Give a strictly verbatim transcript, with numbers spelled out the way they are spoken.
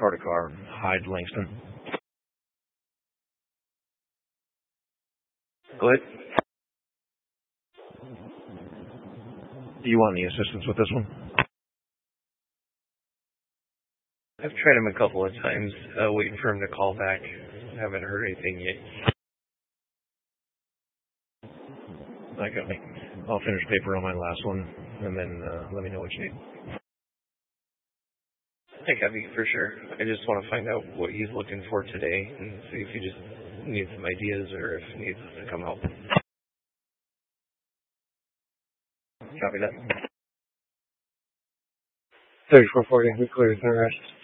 car to car, Hyde, Langston. Go ahead. Do you want any assistance with this one? I've tried him a couple of times, uh, waiting for him to call back. Haven't heard anything yet. I got me. I'll finish paper on my last one, and then uh, let me know what you need. I got me for sure. I just want to find out what he's looking for today, and see if he just needs some ideas or if he needs us to come out. Copy that. thirty-four forty, we clear, no rest.